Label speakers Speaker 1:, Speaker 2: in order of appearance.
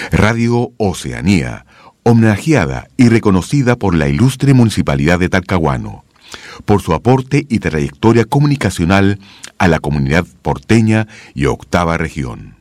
Speaker 1: Radio Oceanía, homenajeada y reconocida por la ilustre Municipalidad de Talcahuano, por su aporte y trayectoria comunicacional a la comunidad porteña y octava región.